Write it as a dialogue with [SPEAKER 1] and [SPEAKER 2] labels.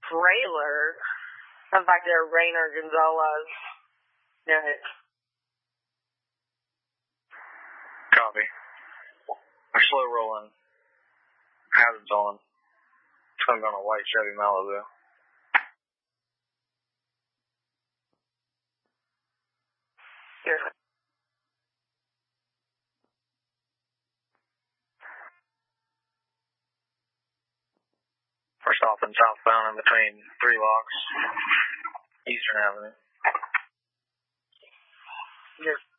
[SPEAKER 1] trailer. Sounds like they're Rainer Gonzalez. Yeah.
[SPEAKER 2] Copy. We're slow rolling. Hazards on. Turned on a white Chevy Malibu.
[SPEAKER 1] Here.
[SPEAKER 2] We're stopping southbound in between 3 locks, Eastern Avenue.
[SPEAKER 1] Yes.